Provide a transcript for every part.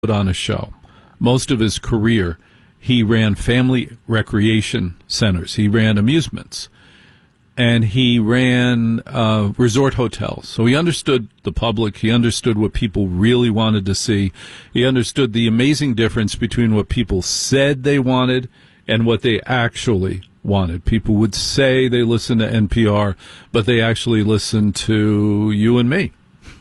on a show. Most of his career, he ran family recreation centers. He ran amusements. And he ran resort hotels. So he understood the public. He understood what people really wanted to see. He understood the amazing difference between what people said they wanted and what they actually wanted. People would say they listen to NPR, but they actually listen to you and me.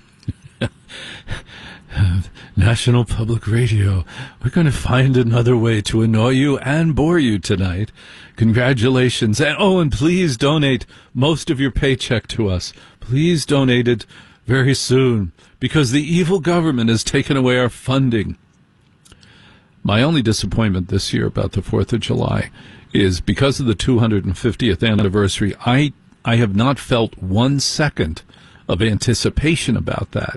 National Public Radio. We're going to find another way to annoy you and bore you tonight. Congratulations. And please donate most of your paycheck to us. Please donate it very soon, because the evil government has taken away our funding. My only disappointment this year about the 4th of July is because of the 250th anniversary, I have not felt 1 second of anticipation about that.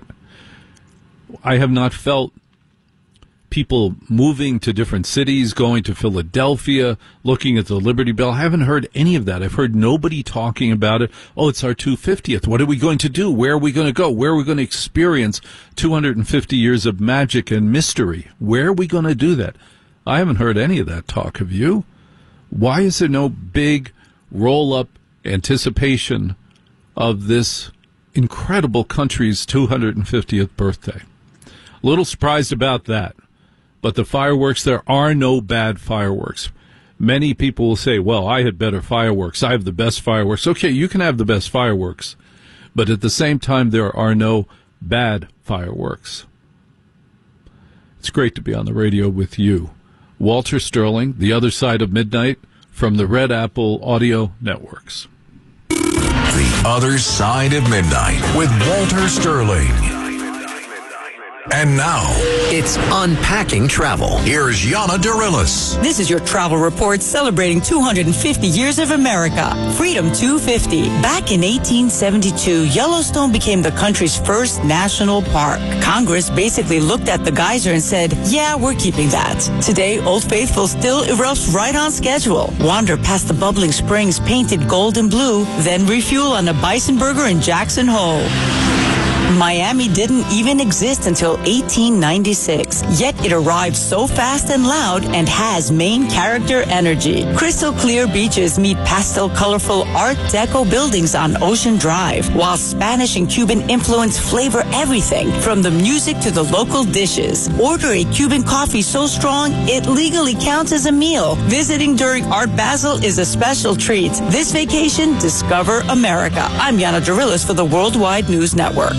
I have not felt people moving to different cities, going to Philadelphia, looking at the Liberty Bell. I haven't heard any of that. I've heard nobody talking about it. Oh, it's our 250th. What are we going to do? Where are we going to go? Where are we going to experience 250 years of magic and mystery? Where are we going to do that? I haven't heard any of that talk. Have you? Why is there no big roll-up anticipation of this incredible country's 250th birthday? A little surprised about that. But the fireworks, there are no bad fireworks. Many people will say, well, I had better fireworks. I have the best fireworks. Okay, you can have the best fireworks. But at the same time, there are no bad fireworks. It's great to be on the radio with you. Walter Sterling, The Other Side of Midnight, from the Red Apple Audio Networks. The Other Side of Midnight with Walter Sterling. And now, it's Unpacking Travel. Here's Yana Dorillis. This is your travel report celebrating 250 years of America. Freedom 250. Back in 1872, Yellowstone became the country's first national park. Congress basically looked at the geyser and said, yeah, we're keeping that. Today, Old Faithful still erupts right on schedule. Wander past the bubbling springs painted gold and blue, then refuel on a bison burger in Jackson Hole. Miami didn't even exist until 1896, yet it arrived so fast and loud and has main character energy. Crystal clear beaches meet pastel colorful Art Deco buildings on Ocean Drive, while Spanish and Cuban influence flavor everything from the music to the local dishes. Order a Cuban coffee so strong it legally counts as a meal. Visiting during Art Basel is a special treat. This vacation, discover America. I'm Yana Dorillis for the Worldwide News Network.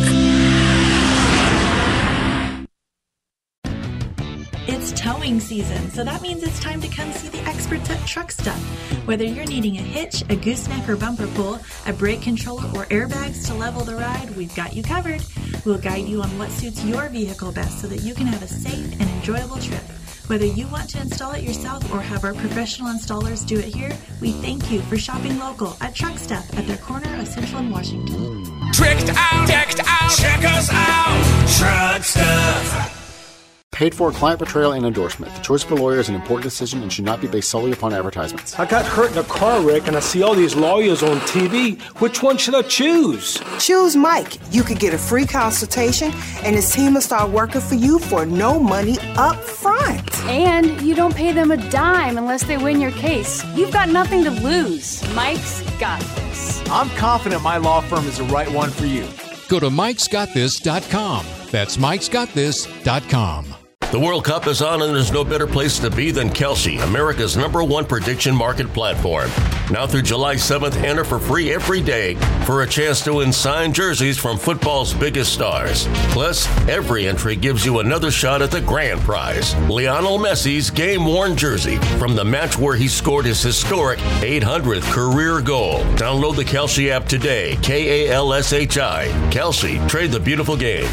It's towing season, so that means it's time to come see the experts at Truck Stuff. Whether you're needing a hitch, a gooseneck or bumper pull, a brake controller, or airbags to level the ride, we've got you covered. We'll guide you on what suits your vehicle best so that you can have a safe and enjoyable trip. Whether you want to install it yourself or have our professional installers do it here, we thank you for shopping local at Truck Stuff at their corner of Central and Washington. Tricked out, decked out, check us out, Truck Stuff. Paid for client portrayal and endorsement. The choice of a lawyer is an important decision and should not be based solely upon advertisements. I got hurt in a car wreck and I see all these lawyers on TV. Which one should I choose? Choose Mike. You could get a free consultation and his team will start working for you for no money up front. And you don't pay them a dime unless they win your case. You've got nothing to lose. Mike's got this. I'm confident my law firm is the right one for you. Go to mikesgotthis.com. That's mikesgotthis.com. The World Cup is on, and there's no better place to be than Kelsey, America's #1 prediction market platform. Now through July 7th, enter for free every day for a chance to win signed jerseys from football's biggest stars. Plus, every entry gives you another shot at the grand prize, Lionel Messi's game-worn jersey from the match where he scored his historic 800th career goal. Download the Kelsey app today, Kalshi. Kelsey, trade the beautiful game.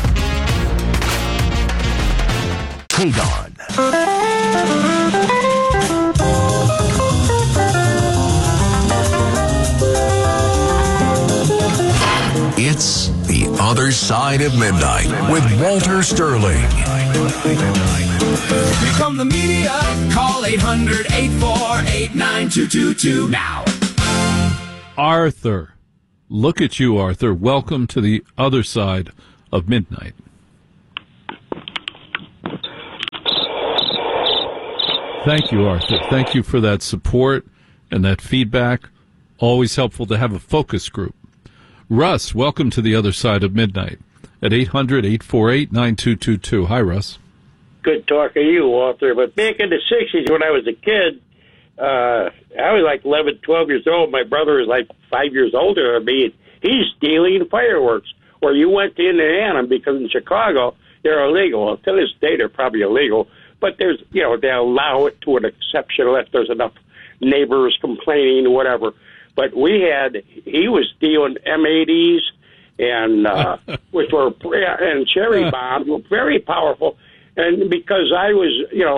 KDON. It's The Other Side of Midnight with Walter Sterling. Here come the media. Call 800-848-9222 now. Arthur. Look at you, Arthur. Welcome to The Other Side of Midnight. Thank you, Arthur. Thank you for that support and that feedback. Always helpful to have a focus group. Russ, welcome to the other side of midnight at 800-848-9222. Hi, Russ. Good talking to you, Walter. But back in the 60s when I was a kid, I was like 11, 12 years old. My brother was like 5 years older than me. He's stealing fireworks. Where you went to Indiana, because in Chicago, they're illegal. Well, to this day, they're probably illegal. But there's, they allow it to an exception unless there's enough neighbors complaining or whatever. But he was stealing M80s and which were and cherry bombs, were very powerful. And because I was,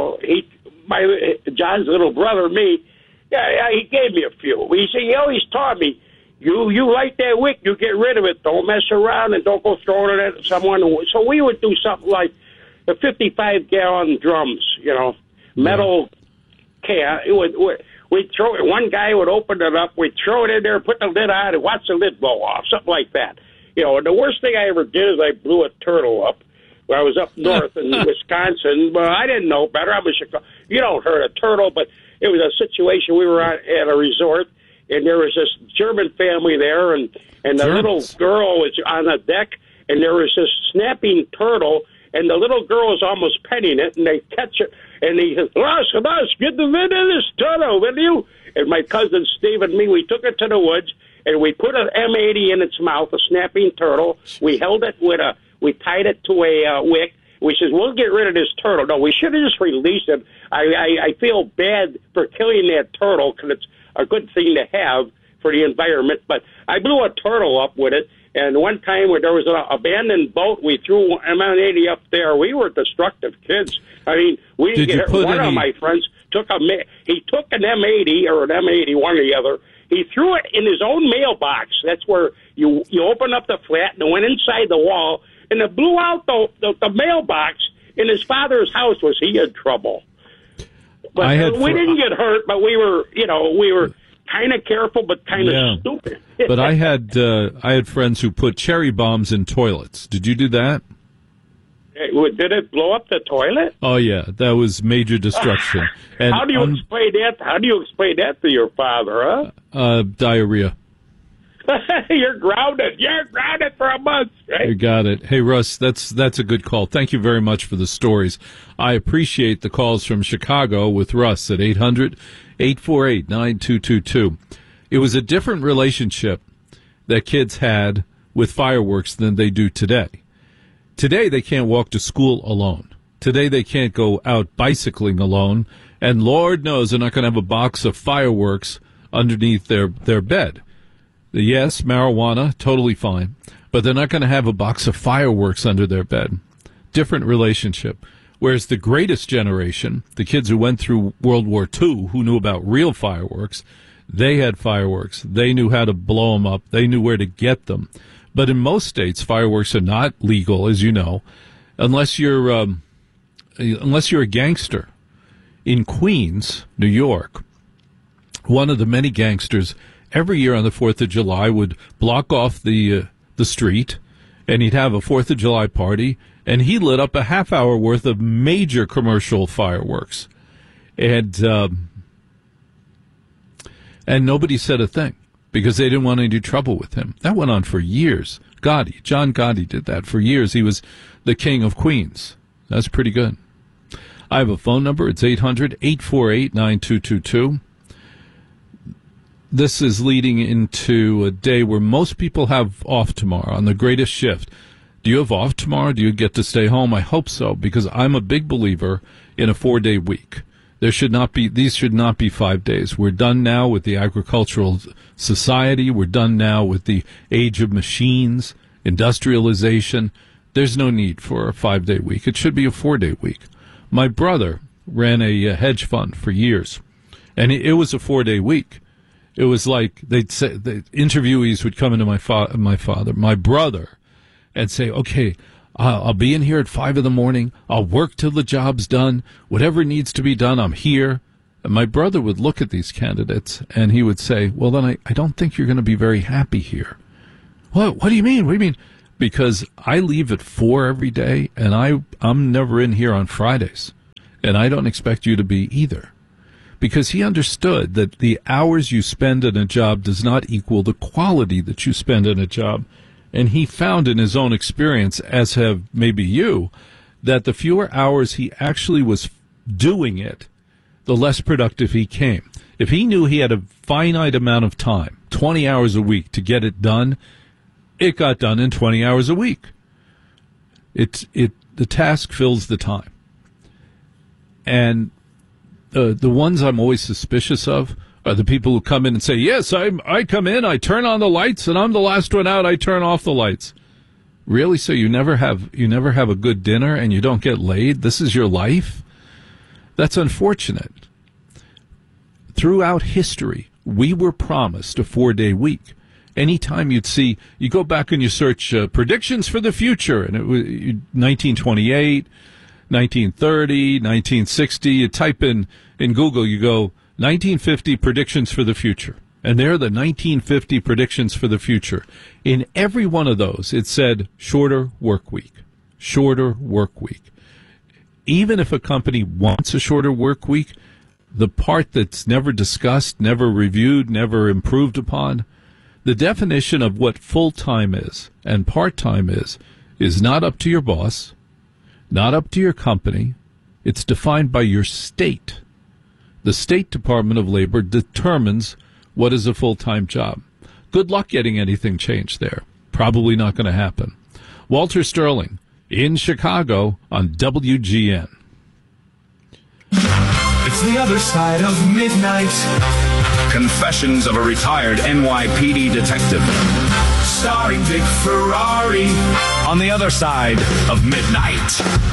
John's little brother, me, he gave me a few. He always taught me, you light that wick, you get rid of it. Don't mess around and don't go throwing it at someone. So we would do something like the 55-gallon drums, metal can. We'd throw it. One guy would open it up. We'd throw it in there, put the lid on, and watch the lid blow off, something like that. And the worst thing I ever did is I blew a turtle up. When I was up north in Wisconsin. Well, I didn't know better. I was Chicago. You don't hurt a turtle, but it was a situation. We were at a resort, and there was this German family there, and the little girl was on the deck, and there was this snapping turtle, and the little girl was almost petting it, and they catch it, and he says, Russ, get the rid of this turtle, will you? And my cousin Steve and me, we took it to the woods, and we put an M80 in its mouth, a snapping turtle. We held it we tied it to a wick. We said, we'll get rid of this turtle. No, we should have just released it. I feel bad for killing that turtle because it's a good thing to have for the environment. But I blew a turtle up with it. And one time where there was an abandoned boat, we threw M80 up there. We were destructive kids. I mean, we didn't get hurt. One of my friends took an M80 or an M80, one or the other. He threw it in his own mailbox. That's where you open up the flat and it went inside the wall. And it blew out the mailbox in his father's house. Was he in trouble? But we didn't get hurt, but we were kind of careful, but kind of stupid. But I had friends who put cherry bombs in toilets. Did you do that? Did it blow up the toilet? Oh yeah, that was major destruction. And how do you explain that? How do you explain that to your father? Diarrhea. You're grounded. You're grounded for a month. Right? You got it. Hey, Russ, that's a good call. Thank you very much for the stories. I appreciate the calls from Chicago with Russ at 800-848-9222. It was a different relationship that kids had with fireworks than they do today. Today, they can't walk to school alone. Today, they can't go out bicycling alone. And Lord knows they're not going to have a box of fireworks underneath their bed. Yes, marijuana, totally fine. But they're not going to have a box of fireworks under their bed. Different relationship. Whereas the greatest generation, the kids who went through World War II, who knew about real fireworks, they had fireworks. They knew how to blow them up. They knew where to get them. But in most states, fireworks are not legal, as you know, unless you're a gangster. In Queens, New York, one of the many gangsters every year on the 4th of July would block off the street, and he'd have a 4th of July party, and he lit up a half hour worth of major commercial fireworks. And nobody said a thing because they didn't want any trouble with him. That went on for years. John Gotti did that for years. He was the king of Queens. That's pretty good. I have a phone number. It's 800-848-9222. This is leading into a day where most people have off tomorrow on the greatest shift. Do you have off tomorrow? Do you get to stay home? I hope so, because I'm a big believer in a 4-day week. These should not be 5 days. We're done now with the agricultural society. We're done now with the age of machines, industrialization. There's no need for a 5-day week. It should be a 4-day week. My brother ran a hedge fund for years, and it was a 4-day week. It was like they'd say, the interviewees would come into my brother, and say, okay, I'll be in here at 5 a.m. I'll work till the job's done. Whatever needs to be done, I'm here. And my brother would look at these candidates, and he would say, well, then I don't think you're going to be very happy here. What do you mean? What do you mean? Because I leave at 4 every day, and I'm never in here on Fridays. And I don't expect you to be either. because he understood that the hours you spend in a job does not equal the quality that you spend in a job. And he found in his own experience, as have maybe you, that the fewer hours he actually was doing it, the less productive he came. If he knew he had a finite amount of time, 20 hours a week, to get it done, it got done in 20 hours a week. The task fills the time. And the ones I'm always suspicious of are the people who come in and say, yes, I come in, I turn on the lights, and I'm the last one out, I turn off the lights. Really? So you never have a good dinner and you don't get laid? This is your life? That's unfortunate. Throughout history, we were promised a 4-day week. Anytime you go back and you search predictions for the future, and it was 1928, 1930, 1960, you type in Google, you go 1950 predictions for the future. And there are the 1950 predictions for the future. In every one of those, it said shorter work week, shorter work week. Even if a company wants a shorter work week, the part that's never discussed, never reviewed, never improved upon, the definition of what full-time is and part-time is not up to your boss, not up to your company. It's defined by your state. The State Department of Labor determines what is a full-time job. Good luck getting anything changed there. Probably not going to happen. Walter Sterling in Chicago on WGN. It's the other side of midnight. Confessions of a retired NYPD detective. Starring Vic Ferrari on the other side of midnight.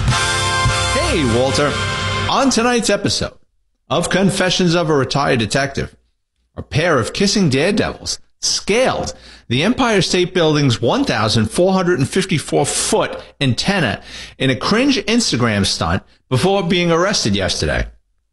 Hey, Walter. On tonight's episode of Confessions of a Retired Detective, a pair of kissing daredevils scaled the Empire State Building's 1,454-foot antenna in a cringe Instagram stunt before being arrested yesterday.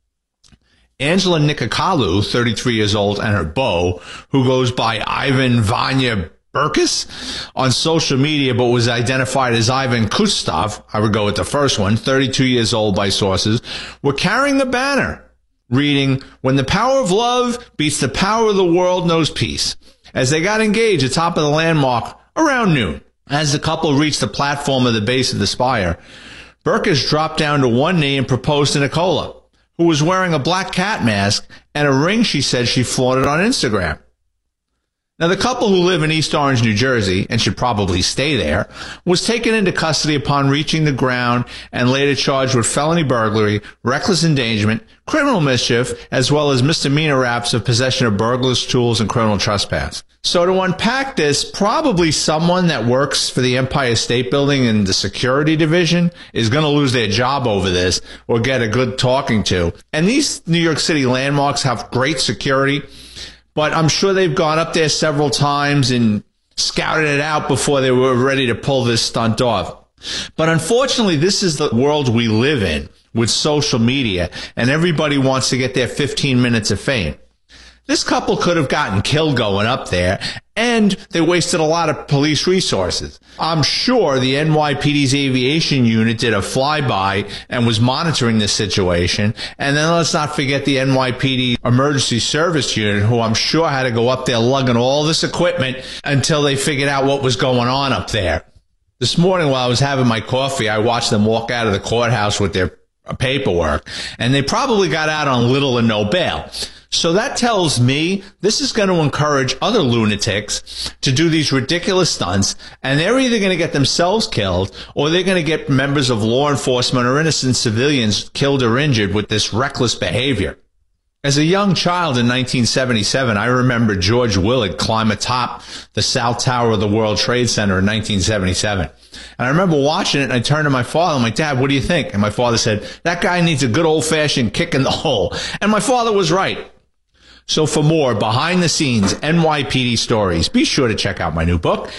Angela Nikakalu, 33 years old, and her beau, who goes by Ivan Vanya Burkus on social media but was identified as Ivan Kustov, I would go with the first one, 32 years old by sources, were carrying a banner reading, "When the power of love beats the power of the world knows peace," as they got engaged atop of the landmark around noon. As the couple reached the platform at the base of the spire, Burkus dropped down to one knee and proposed to Nicola, who was wearing a black cat mask and a ring she said she flaunted on Instagram. Now, the couple, who live in East Orange, New Jersey, and should probably stay there, was taken into custody upon reaching the ground and later charged with felony burglary, reckless endangerment, criminal mischief, as well as misdemeanor raps of possession of burglars' tools and criminal trespass. So to unpack this, probably someone that works for the Empire State Building in the security division is going to lose their job over this or get a good talking to. And these New York City landmarks have great security, but I'm sure they've gone up there several times and scouted it out before they were ready to pull this stunt off. But unfortunately, this is the world we live in with social media, and everybody wants to get their 15 minutes of fame. This couple could have gotten killed going up there, and they wasted a lot of police resources. I'm sure the NYPD's aviation unit did a flyby and was monitoring this situation. And then let's not forget the NYPD emergency service unit, who I'm sure had to go up there lugging all this equipment until they figured out what was going on up there. This morning while I was having my coffee, I watched them walk out of the courthouse with their paperwork, and they probably got out on little or no bail. So that tells me this is going to encourage other lunatics to do these ridiculous stunts, and they're either going to get themselves killed or they're going to get members of law enforcement or innocent civilians killed or injured with this reckless behavior. As a young child in 1977, I remember George Willard climb atop the South Tower of the World Trade Center in 1977. And I remember watching it, and I turned to my father. I'm like, "Dad, what do you think?" And my father said, "That guy needs a good old-fashioned kick in the hole." And my father was right. So for more behind-the-scenes NYPD stories, be sure to check out my new book,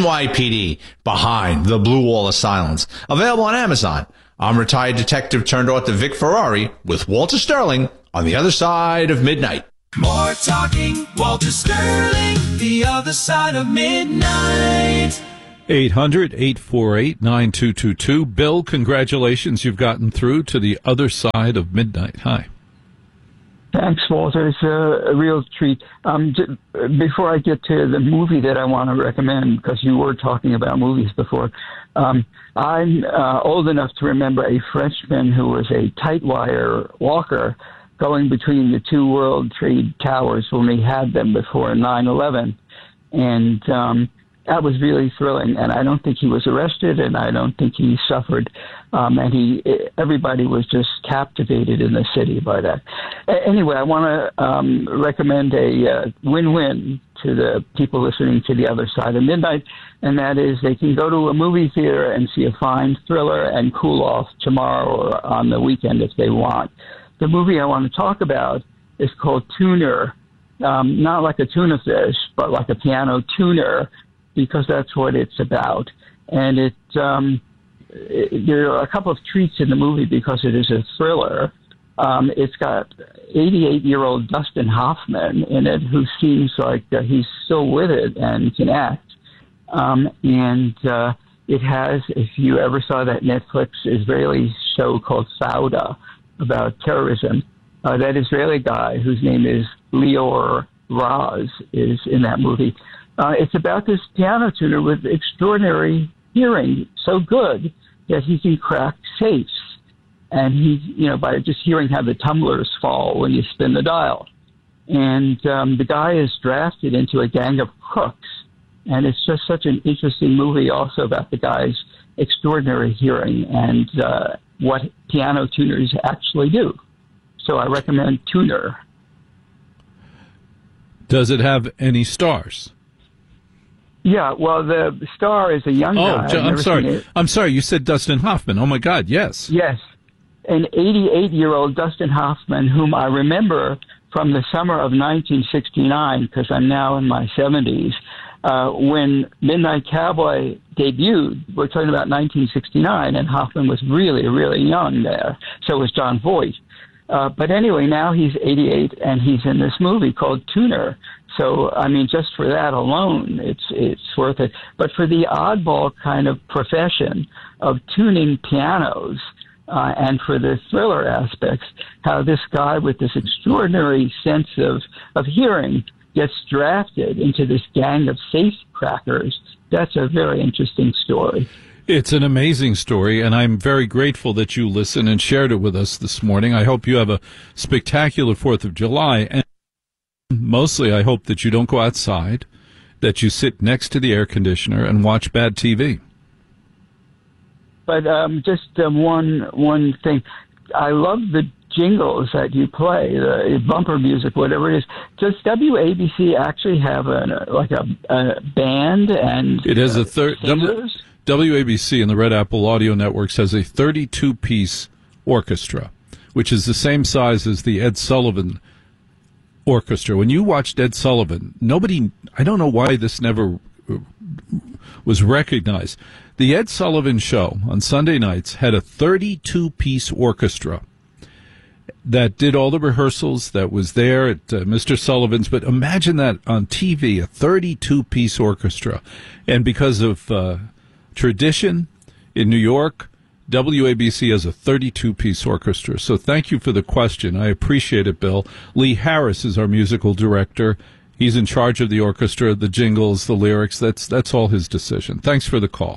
NYPD Behind the Blue Wall of Silence, available on Amazon. I'm retired detective turned author Vic Ferrari with Walter Sterling on the other side of midnight. More talking, Walter Sterling, the other side of midnight. 800-848-9222. Bill, congratulations. You've gotten through to the other side of midnight. Hi. Thanks, Walter. It's a real treat. Before I get to the movie that I want to recommend, because you were talking about movies before, I'm old enough to remember a Frenchman who was a tight-wire walker going between the two World Trade Towers when we had them before 9/11. And that was really thrilling. And I don't think he was arrested, and I don't think he suffered. And everybody was just captivated in the city by that. Anyway, I want to recommend a win-win to the people listening to The Other Side of Midnight, and that is they can go to a movie theater and see a fine thriller and cool off tomorrow or on the weekend if they want. The movie I want to talk about is called Tuner, not like a tuna fish, but like a piano tuner, because that's what it's about. And there are a couple of treats in the movie because it is a thriller. It's got 88-year-old Dustin Hoffman in it, who seems like he's still with it and can act. It has, if you ever saw that Netflix Israeli show called Fauda about terrorism, that Israeli guy whose name is Lior Raz is in that movie. It's about this piano tuner with extraordinary hearing, so good that he can crack safes. And by just hearing how the tumblers fall when you spin the dial. And the guy is drafted into a gang of crooks. And it's just such an interesting movie also about the guy's extraordinary hearing and what piano tuners actually do. So I recommend Tuner. Does it have any stars? Yeah, well, the star is a young guy. I'm sorry. You said Dustin Hoffman. Oh, my God, yes. Yes. An 88-year-old Dustin Hoffman, whom I remember from the summer of 1969, because I'm now in my 70s, when Midnight Cowboy debuted. We're talking about 1969, and Hoffman was really, really young there. So was John Voight. But anyway, now he's 88, and he's in this movie called Tuner. So, I mean, just for that alone, it's worth it. But for the oddball kind of profession of tuning pianos, and for the thriller aspects, how this guy with this extraordinary sense of hearing gets drafted into this gang of safe crackers, that's a very interesting story. It's an amazing story, and I'm very grateful that you listened and shared it with us this morning. I hope you have a spectacular 4th of July, and mostly I hope that you don't go outside, that you sit next to the air conditioner and watch bad TV. But just one thing. I love the jingles that you play, the bumper music, whatever it is. Does WABC actually have a band? And it has WABC and the Red Apple Audio Networks has a 32-piece orchestra, which is the same size as the Ed Sullivan Orchestra. When you watched Ed Sullivan, I don't know why this never was recognized. The Ed Sullivan Show on Sunday nights had a 32-piece orchestra that did all the rehearsals, that was there at Mr. Sullivan's. But imagine that on TV, a 32-piece orchestra. And because of tradition in New York, WABC has a 32-piece orchestra. So thank you for the question. I appreciate it, Bill. Lee Harris is our musical director. He's in charge of the orchestra, the jingles, the lyrics. That's all his decision. Thanks for the call.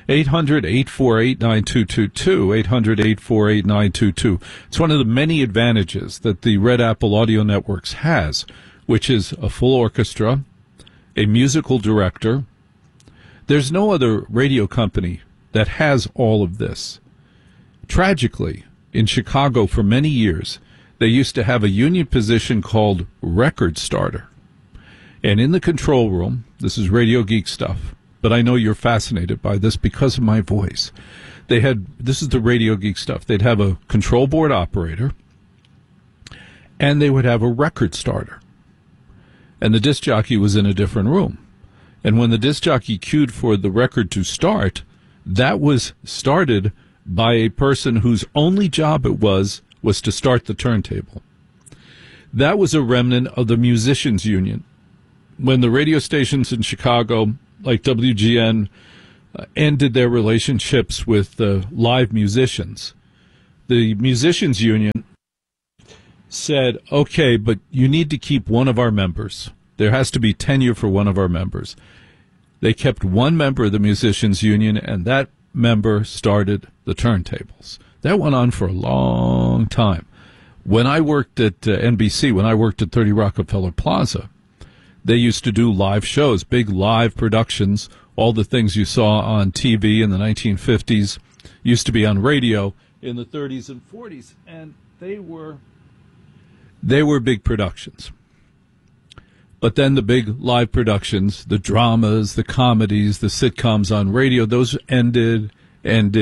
800-848-9222, 800-848-9222. It's one of the many advantages that the Red Apple Audio Networks has, which is a full orchestra, a musical director. There's no other radio company that has all of this. Tragically, in Chicago for many years, they used to have a union position called record starter. And in the control room, this is Radio Geek stuff, but I know you're fascinated by this because of my voice. This is the Radio Geek stuff. They'd have a control board operator, and they would have a record starter. And the disc jockey was in a different room. And when the disc jockey cued for the record to start, that was started by a person whose only job it was to start the turntable. That was a remnant of the musicians' union. When the radio stations in Chicago, like WGN, ended their relationships with live musicians, the musicians' union said, okay, but you need to keep one of our members. There has to be tenure for one of our members. They kept one member of the Musicians Union, and that member started the turntables. That went on for a long time. When I worked at NBC, when I worked at 30 Rockefeller Plaza, they used to do live shows, big live productions. All the things you saw on TV in the 1950s used to be on radio in the 30s and 40s, and they were big productions. But then the big live productions, the dramas, the comedies, the sitcoms on radio, those ended. And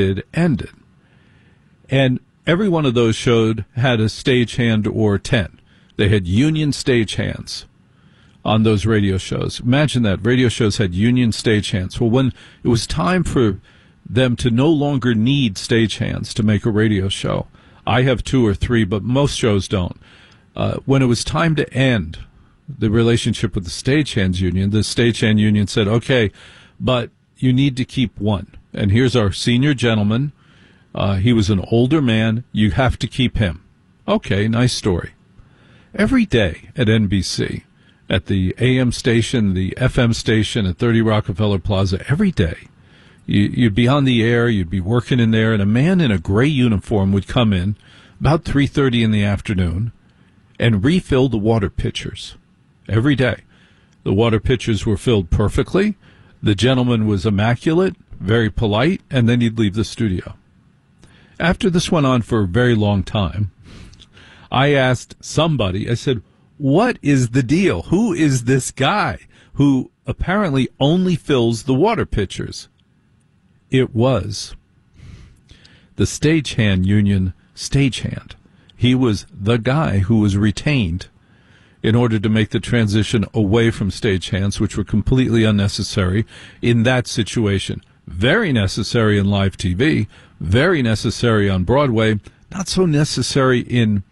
every one of those had a stagehand or 10. They had union stagehands on those radio shows. Imagine that. Radio shows had union stagehands. Well, when it was time for them to no longer need stagehands to make a radio show, I have 2 or 3, but most shows don't. When it was time to end the relationship with the stagehands union, the stagehand union said, okay, but you need to keep one. And here's our senior gentleman. He was an older man. You have to keep him. Okay, nice story. Every day at NBC, at the AM station, the FM station at 30 Rockefeller Plaza, every day, you'd be on the air, you'd be working in there, and a man in a gray uniform would come in about 3:30 in the afternoon and refill the water pitchers. Every day. The water pitchers were filled perfectly. The gentleman was immaculate, very polite, and then he'd leave the studio. After this went on for a very long time, I asked somebody, I said, what is the deal? Who is this guy who apparently only fills the water pitchers? It was the stagehand union stagehand. He was the guy who was retained in order to make the transition away from stagehands, which were completely unnecessary in that situation. Very necessary in live TV, very necessary on Broadway, not so necessary in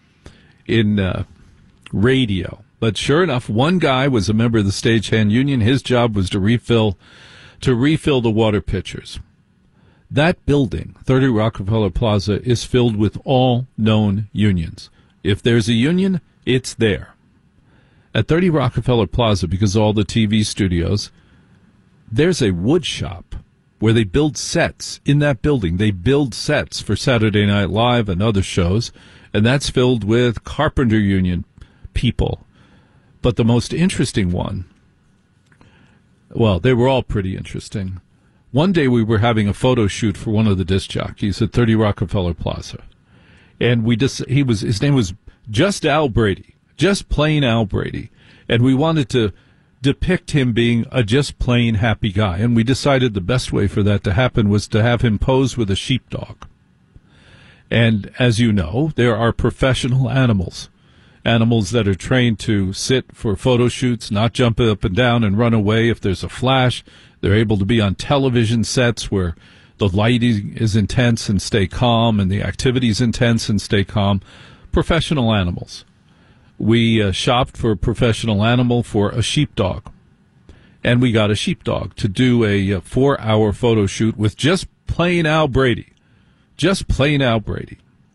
radio. But sure enough, one guy was a member of the stagehand union. His job was to refill the water pitchers. That building, 30 Rockefeller Plaza, is filled with all known unions. If there's a union, it's there. At 30 Rockefeller Plaza, because of all the TV studios, there's a wood shop where they build sets in that building. They build sets for Saturday Night Live and other shows, and that's filled with carpenter union people. But the most interesting one, well, they were all pretty interesting. One day we were having a photo shoot for one of the disc jockeys at 30 Rockefeller Plaza, and his name was just Al Brady. Just plain Al Brady. And we wanted to depict him being a just plain happy guy. And we decided the best way for that to happen was to have him pose with a sheepdog. And as you know, there are professional animals. Animals that are trained to sit for photo shoots, not jump up and down and run away if there's a flash. They're able to be on television sets where the lighting is intense and stay calm, and the activity is intense and stay calm. Professional animals. We shopped for a professional animal for a sheepdog, and we got a sheepdog to do a 4-hour photo shoot with just plain Al Brady. Just plain Al Brady.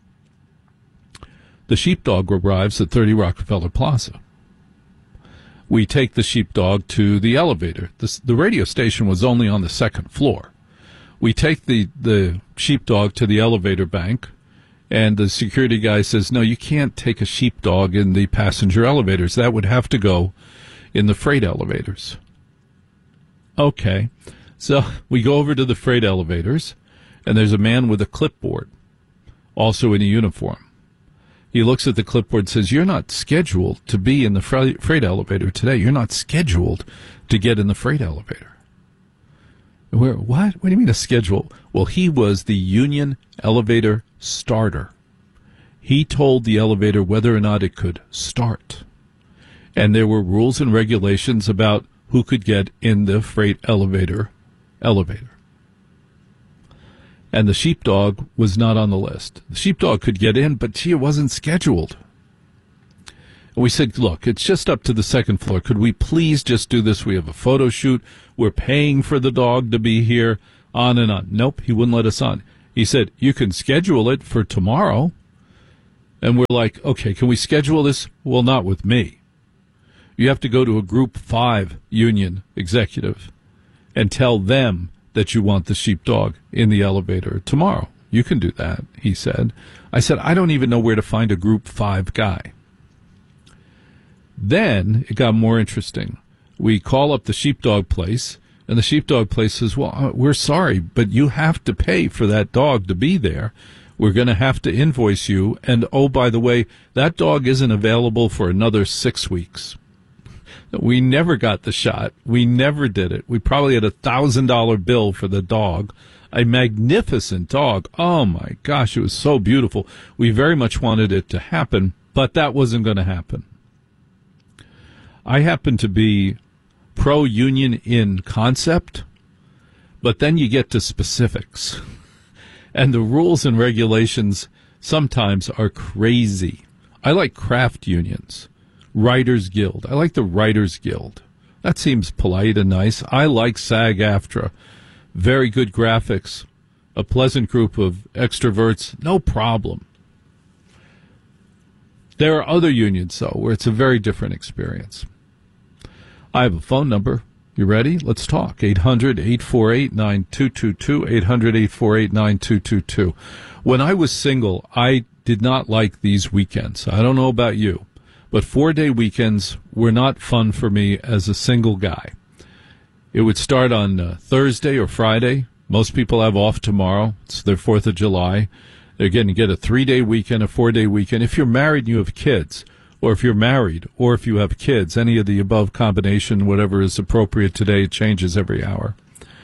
The sheepdog arrives at 30 Rockefeller Plaza. We take the sheepdog to the elevator. The radio station was only on the second floor. We take the sheepdog to the elevator bank, and the security guy says, no, you can't take a sheepdog in the passenger elevators. That would have to go in the freight elevators. Okay. So we go over to the freight elevators, and there's a man with a clipboard, also in a uniform. He looks at the clipboard and says, you're not scheduled to be in the freight elevator today. You're not scheduled to get in the freight elevator. What? What do you mean a schedule? Well, he was the union elevator starter. He told the elevator whether or not it could start. And there were rules and regulations about who could get in the freight elevator. And the sheepdog was not on the list. The sheepdog could get in, but it wasn't scheduled. And we said, look, it's just up to the second floor. Could we please just do this? We have a photo shoot. We're paying for the dog to be here, on and on. Nope, he wouldn't let us on. He said, you can schedule it for tomorrow. And we're like, okay, can we schedule this? Well, not with me. You have to go to a Group 5 union executive and tell them that you want the sheepdog in the elevator tomorrow. You can do that, he said. I said, I don't even know where to find a Group 5 guy. Then it got more interesting. We call up the sheepdog place, and the sheepdog place says, well, we're sorry, but you have to pay for that dog to be there. We're going to have to invoice you. And, oh, by the way, that dog isn't available for another 6 weeks. We never got the shot. We never did it. We probably had $1,000 bill for the dog. A magnificent dog. Oh, my gosh, it was so beautiful. We very much wanted it to happen, but that wasn't going to happen. I happen to be pro-union in concept, but then you get to specifics. And the rules and regulations sometimes are crazy. I like craft unions. Writers Guild. I like the Writers Guild. That seems polite and nice. I like SAG-AFTRA. Very good graphics. A pleasant group of extroverts. No problem. There are other unions, though, where it's a very different experience. I have a phone number. You ready? Let's talk. 800-848-9222. 800-848-9222. When I was single, I did not like these weekends. I don't know about you. But 4-day weekends were not fun for me as a single guy. It would start on Thursday or Friday. Most people have off tomorrow. It's their 4th of July. They're going to get a 3-day weekend, a 4-day weekend. If you're married and you have kids, or if you're married, or if you have kids, any of the above combination, whatever is appropriate today, it changes every hour.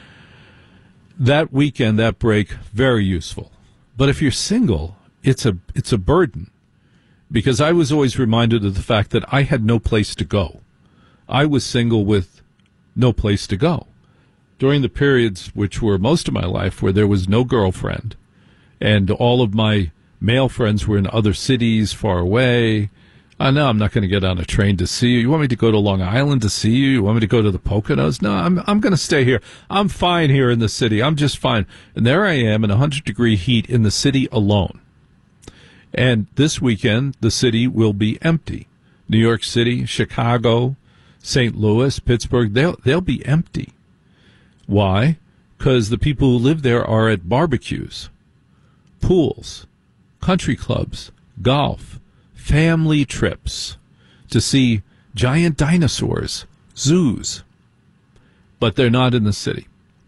That weekend, that break, very useful. But if you're single, it's a burden. Because I was always reminded of the fact that I had no place to go. I was single with no place to go. During the periods, which were most of my life, where there was no girlfriend, and all of my male friends were in other cities far away. No, I'm not going to get on a train to see you. You want me to go to Long Island to see you? You want me to go to the Poconos? No, I'm going to stay here. I'm fine here in the city. I'm just fine. And there I am in 100-degree heat in the city alone. And this weekend, the city will be empty. New York City, Chicago, St. Louis, Pittsburgh, they'll be empty. Why? Because the people who live there are at barbecues, pools, country clubs, golf, family trips to see giant dinosaurs, zoos. But they're not in the city.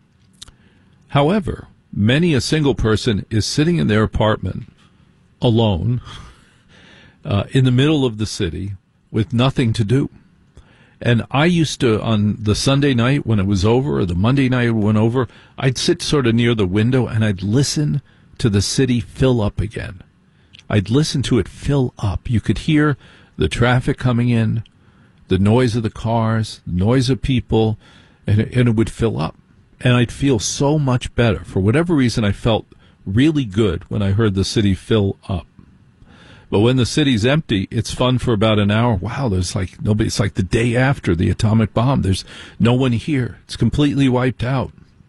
However, many a single person is sitting in their apartment alone in the middle of the city with nothing to do. And I used to, on the Sunday night when it was over, or the Monday night when it went over, I'd sit sort of near the window and I'd listen to the city fill up again. I'd listen to it fill up. You could hear the traffic coming in, the noise of the cars, the noise of people, and it would fill up. And I'd feel so much better. For whatever reason, I felt really good when I heard the city fill up. But when the city's empty, it's fun for about an hour. Wow, there's like nobody. It's like the day after the atomic bomb. There's no one here. It's completely wiped out.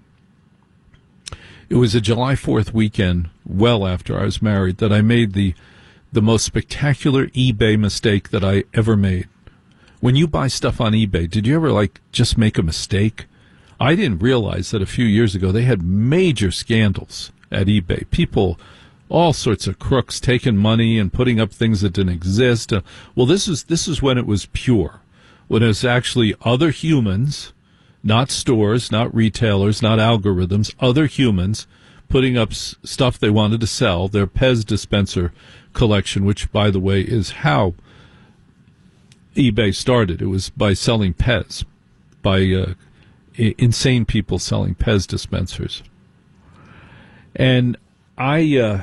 It was a July 4th weekend, well after I was married, that I made the most spectacular eBay mistake that I ever made. When you buy stuff on eBay, did you ever just make a mistake? I didn't realize that a few years ago they had major scandals at eBay. People, all sorts of crooks taking money and putting up things that didn't exist. Well, this is when it was pure, when it was actually other humans, not stores, not retailers, not algorithms, other humans putting up stuff they wanted to sell, their Pez dispenser collection, which, by the way, is how eBay started. It was by selling Pez, by insane people selling Pez dispensers. And I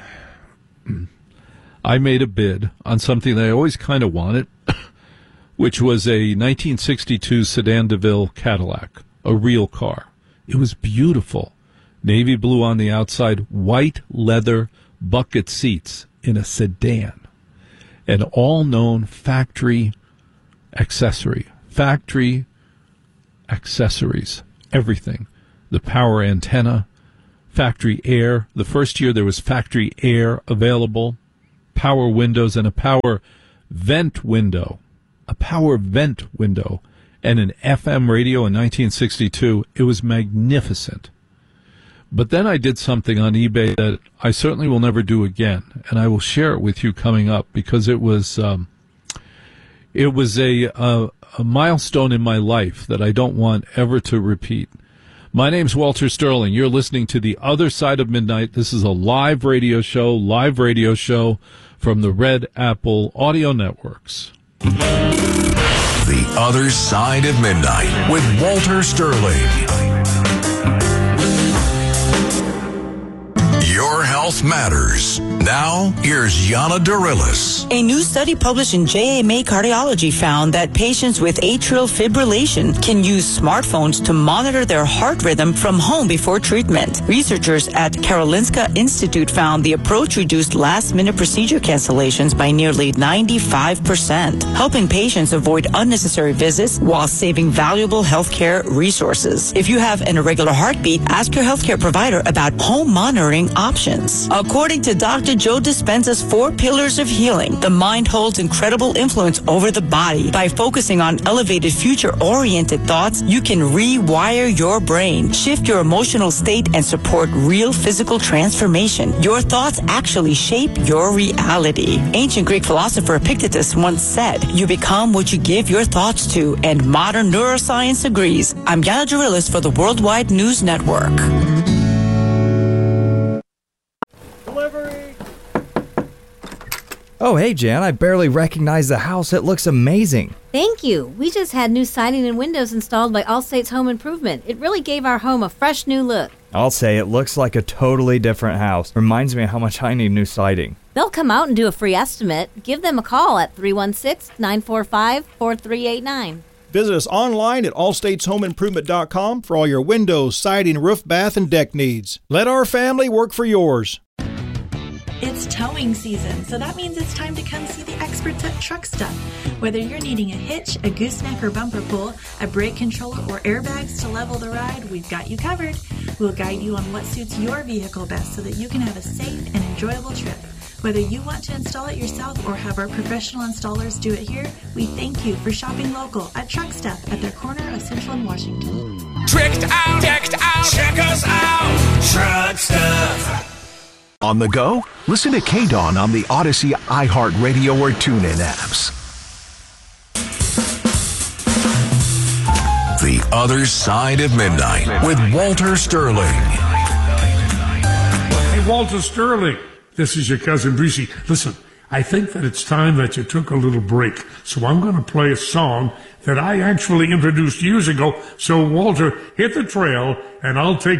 made a bid on something that I always kind of wanted, which was a 1962 Sedan DeVille Cadillac, a real car. It was beautiful. Navy blue on the outside, white leather bucket seats in a sedan. An all-known factory accessories, everything. The power antenna, factory air. The first year there was factory air available. power windows and a power vent window, and an FM radio in 1962. It was magnificent. But then I did something on eBay that I certainly will never do again, and I will share it with you coming up, because it was a milestone in my life that I don't want ever to repeat. My name's Walter Sterling. You're listening to The Other Side of Midnight. This is a live radio show from the Red Apple Audio Networks. The Other Side of Midnight with Walter Sterling. Your health matters. Now, here's Yana Darilis. A new study published in JAMA Cardiology found that patients with atrial fibrillation can use smartphones to monitor their heart rhythm from home before treatment. Researchers at Karolinska Institute found the approach reduced last-minute procedure cancellations by nearly 95%, helping patients avoid unnecessary visits while saving valuable healthcare resources. If you have an irregular heartbeat, ask your healthcare provider about home monitoring options. According to Dr. Joe Dispenza's 4 Pillars of Healing, the mind holds incredible influence over the body. By focusing on elevated future-oriented thoughts, you can rewire your brain, shift your emotional state, and support real physical transformation. Your thoughts actually shape your reality. Ancient Greek philosopher Epictetus once said, "You become what you give your thoughts to," and modern neuroscience agrees. I'm Yana Darilis for the Worldwide News Network. Oh, hey, Jan, I barely recognize the house. It looks amazing. Thank you. We just had new siding and windows installed by Allstate's Home Improvement. It really gave our home a fresh new look. I'll say it looks like a totally different house. Reminds me of how much I need new siding. They'll come out and do a free estimate. Give them a call at 316-945-4389. Visit us online at allstateshomeimprovement.com for all your windows, siding, roof, bath, and deck needs. Let our family work for yours. It's towing season, so that means it's time to come see the experts at Truck Stuff. Whether you're needing a hitch, a gooseneck or bumper pull, a brake controller, or airbags to level the ride, we've got you covered. We'll guide you on what suits your vehicle best so that you can have a safe and enjoyable trip. Whether you want to install it yourself or have our professional installers do it here, we thank you for shopping local at Truck Stuff at their corner of Central and Washington. Tricked out, decked out, check us out, Truck Stuff. On the go? Listen to K-Dawn on the Odyssey, iHeartRadio, or TuneIn apps. The Other Side of Midnight with Walter Sterling. Hey, Walter Sterling. This is your cousin Breezy. Listen, I think that it's time that you took a little break. So I'm going to play a song that I actually introduced years ago. So, Walter, hit the trail, and I'll take